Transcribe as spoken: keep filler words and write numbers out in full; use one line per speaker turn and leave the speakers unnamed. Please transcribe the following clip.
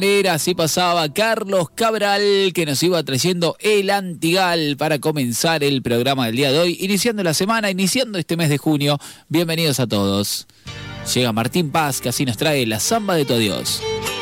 Así pasaba Carlos Cabral, que nos iba trayendo el Antigal para comenzar el programa del día de hoy, iniciando la semana, iniciando este mes de junio. Bienvenidos a todos. Llega Martín Paz, que así nos trae la Samba de Tu Dios.